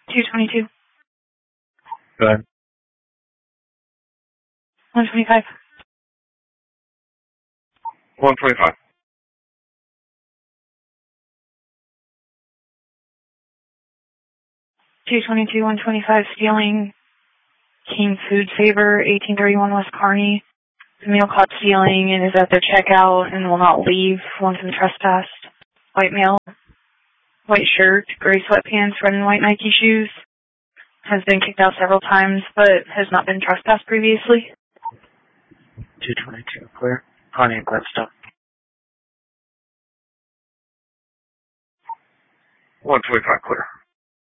222. Go ahead. 125. 125. 222, 125, stealing King Food Saver, 1831 West Kearney. The male caught stealing and is at their checkout and will not leave once been trespassed. White male, white shirt, gray sweatpants, red and white Nike shoes. Has been kicked out several times, but has not been trespassed previously. 222, clear. Honey and Gladstone. 125, clear.